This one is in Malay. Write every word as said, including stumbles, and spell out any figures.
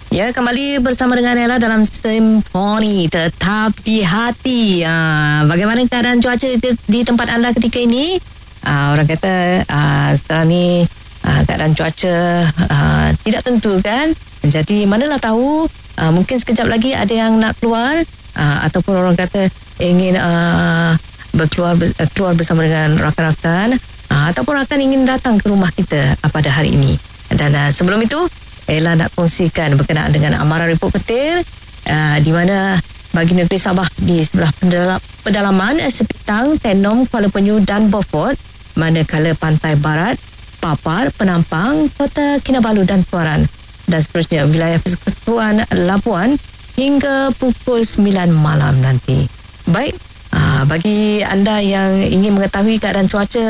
Ya, kembali bersama dengan Ella dalam Simponi Tetap di Hati. Uh, bagaimana keadaan cuaca di, di tempat anda ketika ini? Uh, orang kata uh, sekarang ni uh, keadaan cuaca uh, tidak tentu kan? Jadi manalah tahu, uh, mungkin sekejap lagi ada yang nak keluar uh, ataupun orang kata ingin uh, berkeluar uh, keluar bersama dengan rakan-rakan uh, ataupun rakan ingin datang ke rumah kita uh, pada hari ini. Dan uh, sebelum itu, Ella nak kongsikan berkenaan dengan amaran report petir uh, di mana bagi negeri Sabah di sebelah pedalaman Sepitang, Tenom, Kuala Penyu dan Beaufort, manakala pantai barat, Papar, Penampang, Kota Kinabalu dan Tuaran dan seterusnya wilayah Persekutuan Labuan hingga pukul sembilan malam nanti. Baik, uh, bagi anda yang ingin mengetahui keadaan cuaca